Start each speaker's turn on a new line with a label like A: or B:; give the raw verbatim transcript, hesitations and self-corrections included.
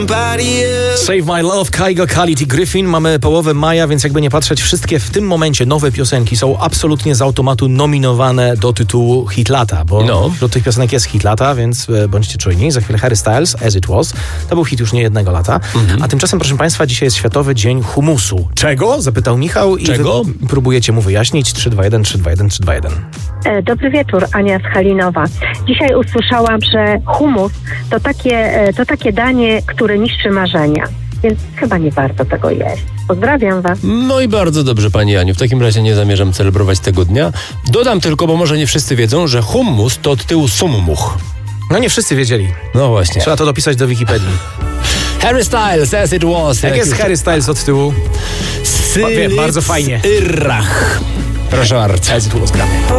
A: Save My Love, Kygo, Khalid i Griffin. Mamy połowę maja, więc jakby nie patrzeć, wszystkie w tym momencie nowe piosenki są absolutnie z automatu nominowane do tytułu Hit Lata, bo
B: no.
A: wśród tych piosenek jest Hit Lata, więc bądźcie czujni. Za chwilę Harry Styles, As It Was. To był hit już nie jednego lata. Mhm. A tymczasem, proszę Państwa, dzisiaj jest Światowy Dzień Humusu. Czego? Zapytał Michał i
B: Czego?
A: Wy próbujecie mu wyjaśnić. trzy dwa jeden, trzy dwa jeden, trzy dwa jeden.
C: Dobry wieczór, Ania z Halinowa. Dzisiaj usłyszałam, że humus to takie, to takie danie, które niszczy marzenia. Więc chyba nie warto tego jeść. Pozdrawiam Was.
B: No i bardzo dobrze, Pani Aniu. W takim razie nie zamierzam celebrować tego dnia. Dodam tylko, bo może nie wszyscy wiedzą, że hummus to od tyłu summuch.
A: No nie wszyscy wiedzieli.
B: No właśnie.
A: Trzeba to dopisać do Wikipedii.
B: Harry Styles, As It Was.
A: Jak, Jak jest Harry Styles od tyłu?
B: Sylic,
A: Bardzo fajnie.
B: Irrach. Proszę bardzo.
A: As It Was gramy.